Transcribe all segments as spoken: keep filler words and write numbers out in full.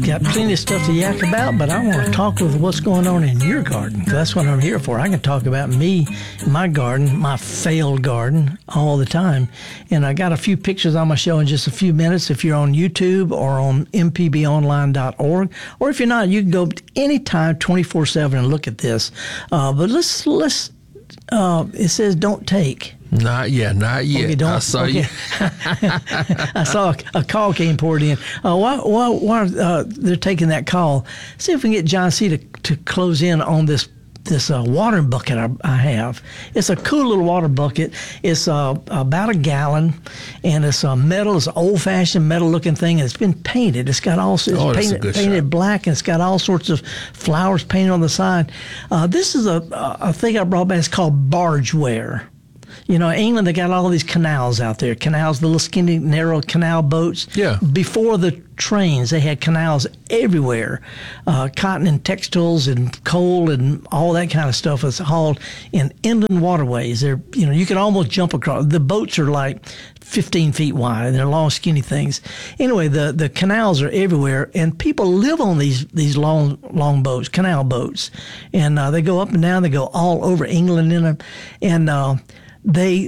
Got plenty of stuff to yak about, but I want to talk with what's going on in your garden, because that's what I'm here for. I can talk about me, my garden, my failed garden all the time. And I got a few pictures I'm going to show in just a few minutes if you're on YouTube or on m p b online dot org. Or if you're not, you can go anytime twenty-four seven and look at this. Uh, but let's, let's uh, it says don't take. Not yet, not yet. Okay, don't, I saw okay. you. I saw a, a call came poured in. Uh, why, why, why uh, they're taking that call? See if we can get John C. to, to close in on this this uh, water bucket I, I have. It's a cool little water bucket. It's uh, about a gallon, and it's uh, metal. It's an old-fashioned metal-looking thing, and it's been painted. It's got all it's oh, painted, painted black, and it's got all sorts of flowers painted on the side. Uh, this is a, a thing I brought back. It's called bargeware. You know, England, they got all these canals out there. Canals, the little skinny, narrow canal boats. Yeah. Before the trains, they had canals everywhere. Uh, cotton and textiles and coal and all that kind of stuff was hauled in inland waterways. They're, you know, you can almost jump across. The boats are like fifteen feet wide, and they're long, skinny things. Anyway, the, the canals are everywhere, and people live on these these long long boats, canal boats, and uh, they go up and down. They go all over England in them, and uh, they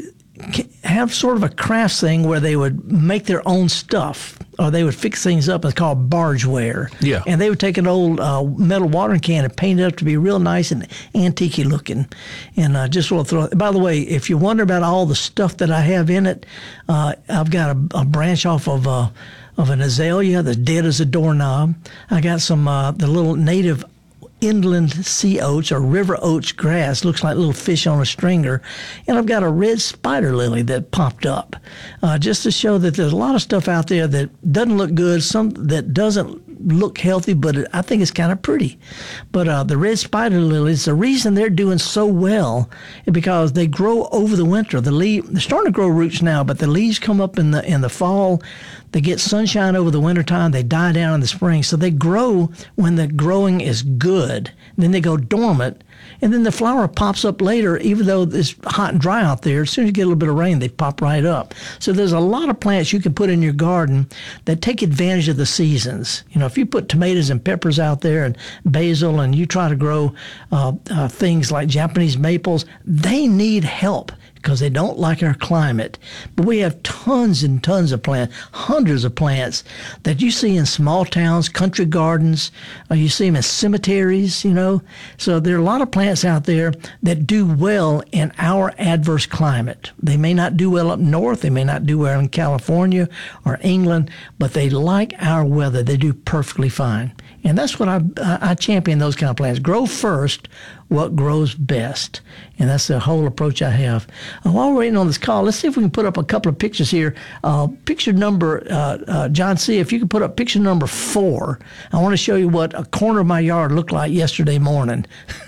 have sort of a crafts thing where they would make their own stuff, or they would fix things up. It's called bargeware. Yeah. And they would take an old uh, metal watering can and paint it up to be real nice and antique looking. And uh, just want to throw. By the way, if you wonder about all the stuff that I have in it, uh, I've got a, a branch off of uh, of an azalea that's dead as a doorknob. I got some uh, the little native inland sea oats or river oats grass, looks like little fish on a stringer, and I've got a red spider lily that popped up, uh, just to show that there's a lot of stuff out there that doesn't look good, some that doesn't look healthy, but it, I think it's kind of pretty. But uh, the red spider lilies, the reason they're doing so well is because they grow over the winter. The leaf, they're starting to grow roots now, but the leaves come up in the in the fall. They get sunshine over the wintertime. They die down in the spring. So they grow when the growing is good. Then they go dormant. And then the flower pops up later, even though it's hot and dry out there. As soon as you get a little bit of rain, they pop right up. So there's a lot of plants you can put in your garden that take advantage of the seasons. You know, if you put tomatoes and peppers out there and basil, and you try to grow uh, uh, things like Japanese maples, they need help because they don't like our climate. But we have tons and tons of plants, hundreds of plants that you see in small towns, country gardens, or you see them in cemeteries, you know. So there are a lot of plants out there that do well in our adverse climate. They may not do well up north, they may not do well in California or England, but they like our weather. They do perfectly fine. And that's what I, I champion, those kind of plants. Grow first what grows best. And that's the whole approach I have. Uh, while we're waiting on this call, let's see if we can put up a couple of pictures here. Uh, picture number, uh, uh, John C., if you could put up picture number four. I want to show you what a corner of my yard looked like yesterday morning.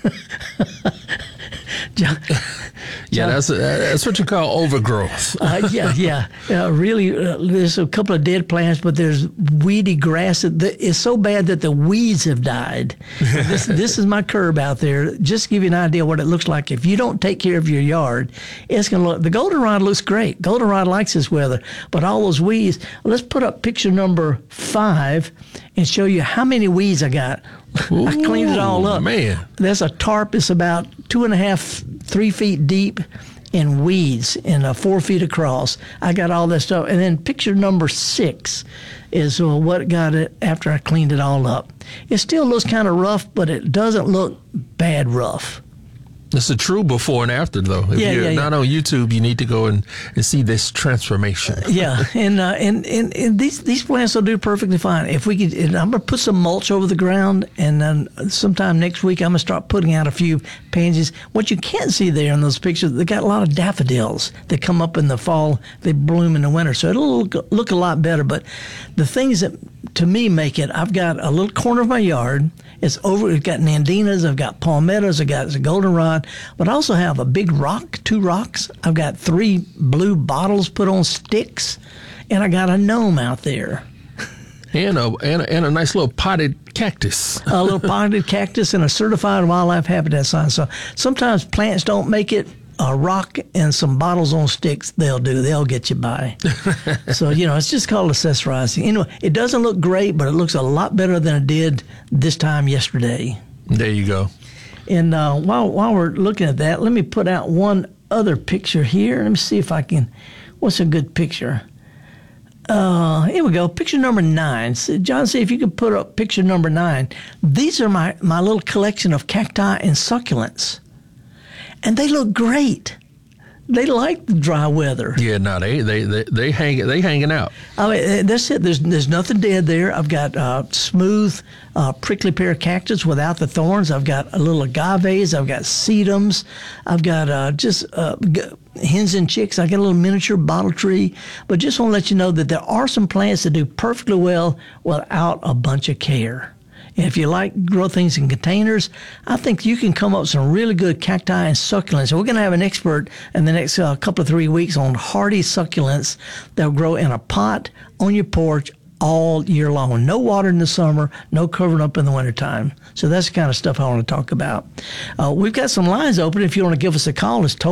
John, yeah, that's a, that's what you call overgrowth. uh, yeah, yeah. Uh, really, uh, there's a couple of dead plants, but there's weedy grass. It's so bad that the weeds have died. This, this is my curb out there. Just to give you an idea what it looks like. If you don't take care of your yard, it's going to look. The goldenrod looks great. Goldenrod likes this weather, but all those weeds. Let's put up picture number five and show you how many weeds I got. Ooh, I cleaned it all up. Man, there's a tarp. It's about two and a half, three feet deep in weeds and uh, four feet across. I got all that stuff. And then picture number six is uh, what got it after I cleaned it all up. It still looks kind of rough, but it doesn't look bad rough. it's a true before and after, though. If yeah, you're yeah, not yeah. on YouTube, you need to go and, and see this transformation. Yeah, and, uh, and and and these these plants will do perfectly fine. If we could, and I'm gonna put some mulch over the ground, and then sometime next week I'm gonna start putting out a few pansies. What you can't see there in those pictures, they got a lot of daffodils that come up in the fall. They bloom in the winter, so it'll look, look a lot better. But the things that to me make it, I've got a little corner of my yard. It's over. We've got nandinas. I've got palmettos. I've got a goldenrod. But I also have a big rock, two rocks. I've got three blue bottles put on sticks, and I got a gnome out there. And a, and a, and a nice little potted cactus. A little potted cactus and a certified wildlife habitat sign. So sometimes plants don't make it a rock and some bottles on sticks, they'll do. They'll get you by. So, you know, it's just called accessorizing. Anyway, it doesn't look great, but it looks a lot better than it did this time yesterday. There you go. And uh, while while we're looking at that, let me put out one other picture here. Let me see if I can. What's a good picture? Uh, here we go. Picture number nine. So, John, see if you could put up picture number nine. These are my, my little collection of cacti and succulents. And they look great. They like the dry weather. Yeah, no, they they they, they hang they hanging out. I mean, that's it. There's there's nothing dead there. I've got uh, smooth, uh, prickly pear cactus without the thorns. I've got a little agaves. I've got sedums. I've got uh, just uh, g- hens and chicks. I got a little miniature bottle tree. But just want to let you know that there are some plants that do perfectly well without a bunch of care. And if you like grow things in containers, I think you can come up with some really good cacti and succulents. And we're going to have an expert in the next uh, couple of three weeks on hardy succulents that will grow in a pot on your porch all year long. No water in the summer, no covering up in the wintertime. So that's the kind of stuff I want to talk about. Uh, we've got some lines open. If you want to give us a call, it's toll